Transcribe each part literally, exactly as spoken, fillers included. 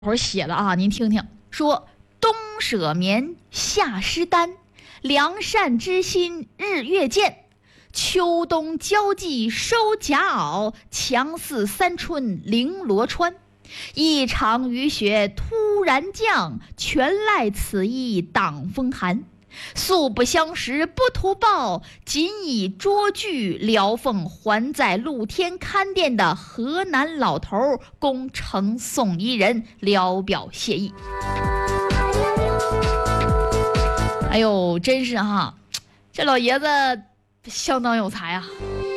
会儿写的啊，您听听，说冬舍眠，夏失丹，良善之心日月见，秋冬交际收夹袄，强似三春绫罗穿。一场雨雪突然降，全赖此意挡风寒。素不相识不图报，仅以捉具辽凤还在露天看店的河南老头，供呈送一人聊表谢意。哎呦，真是哈，这老爷子相当有才啊！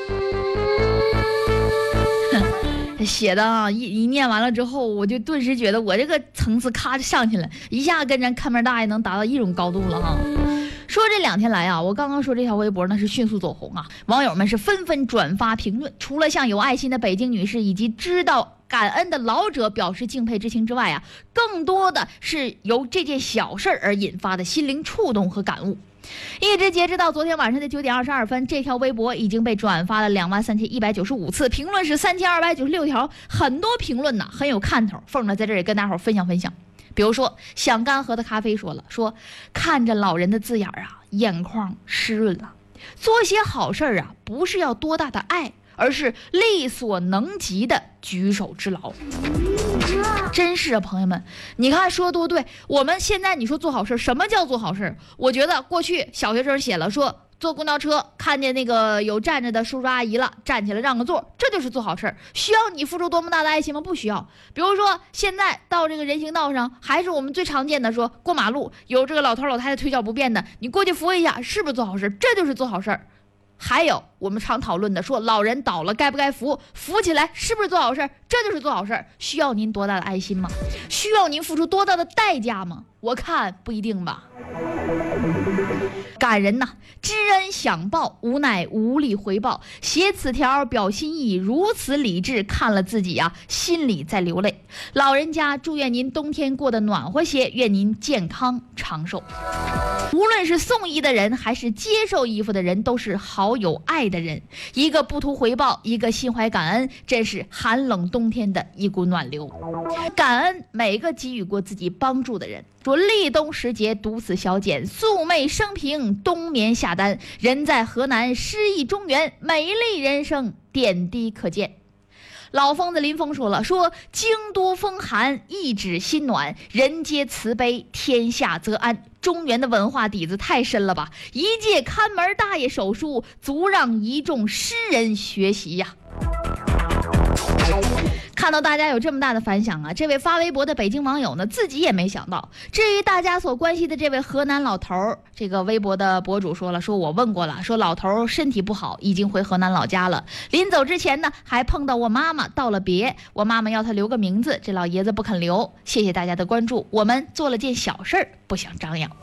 写的啊，一一念完了之后，我就顿时觉得我这个层次咔就上去了，一下跟咱看门大爷能达到一种高度了哈。说这两天来啊，我刚刚说这条微博那是迅速走红啊，网友们是纷纷转发评论，除了向有爱心的北京女士以及知道感恩的老者表示敬佩之情之外啊，更多的是由这件小事而引发的心灵触动和感悟。一直截止到昨天晚上的九点二十二分，这条微博已经被转发了两万三千一百九十五次，评论是三千二百九十六条，很多评论呢很有看头。凤呢在这里跟大伙分享分享。比如说想干喝的咖啡说了，说看着老人的字眼啊，眼眶湿润了。做些好事啊，不是要多大的爱，而是力所能及的举手之劳。真是啊，朋友们，你看说多对。我们现在你说做好事，什么叫做好事？我觉得过去小学生写了说，坐公交车看见那个有站着的叔叔阿姨了，站起来让个座，这就是做好事。需要你付出多么大的爱心吗？不需要。比如说现在到这个人行道上，还是我们最常见的说过马路有这个老头老太太腿脚不便的，你过去扶一下，是不是做好事？这就是做好事。还有我们常讨论的说老人倒了该不该扶，扶起来是不是做好事？这就是做好事。需要您多大的爱心吗？需要您付出多大的代价吗？我看不一定吧。感人呐，知恩想报，无奈无力回报。写此条表心意，如此理智，看了自己啊，心里在流泪。老人家，祝愿您冬天过得暖和些，愿您健康长寿。无论是送衣的人还是接受衣服的人，都是好有爱的人。一个不图回报，一个心怀感恩，真是寒冷冬天的一股暖流。感恩每个给予过自己帮助的人。说立冬时节独此小简，素昧生平冬眠下单。人在河南诗意中原，美丽人生点滴可见。老疯子林峰说了，说京都风寒，一指心暖，人皆慈悲，天下则安。中原的文化底子太深了吧，一介看门大爷手书，足让一众诗人学习呀。看到大家有这么大的反响啊，这位发微博的北京网友呢，自己也没想到。至于大家所关心的这位河南老头，这个微博的博主说了，说我问过了，说老头身体不好，已经回河南老家了。临走之前呢，还碰到我妈妈道了别，我妈妈要他留个名字，这老爷子不肯留。谢谢大家的关注，我们做了件小事儿，不想张扬。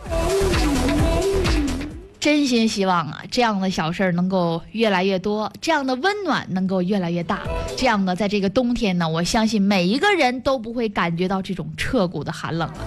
真心希望啊，这样的小事能够越来越多，这样的温暖能够越来越大。这样的，在这个冬天呢，我相信每一个人都不会感觉到这种彻骨的寒冷了。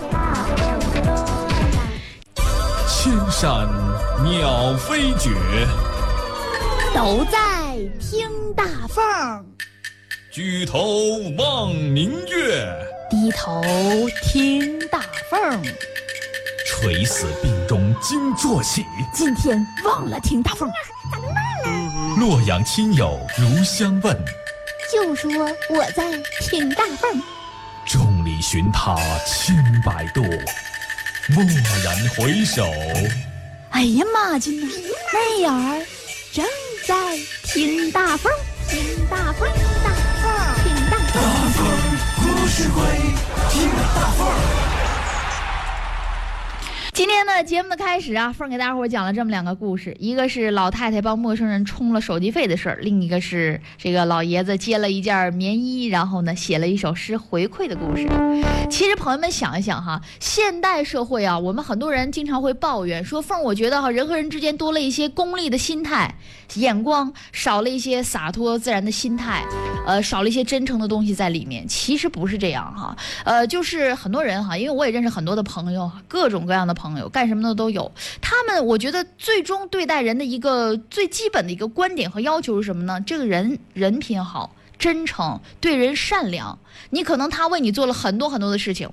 千山鸟飞绝， 都在听大风。 举头望明月， 低头听大风。 垂死病中惊坐起， 今天忘了听大风。 洛阳亲友如相问， 就说我在听大风。 众里寻他千百度，蓦然回首， 哎呀妈亲呐，那眼儿正在听大风，听大风，大风，听大风。 大风故事会，听大风。 今天呢，节目的开始啊，凤给大伙讲了这么两个故事，一个是老太太帮陌生人充了手机费的事儿，另一个是这个老爷子接了一件棉衣，然后呢写了一首诗回馈的故事。其实朋友们想一想哈，现代社会啊，我们很多人经常会抱怨说，凤我觉得哈，人和人之间多了一些功利的心态，眼光少了一些洒脱自然的心态，呃，少了一些真诚的东西在里面。其实不是这样哈，呃，就是很多人哈，因为我也认识很多的朋友，各种各样的朋友。朋友干什么的都有，他们我觉得最终对待人的一个最基本的一个观点和要求是什么呢？这个人人品好， 真诚，对人善良。你可能他为你做了很多很多的事情，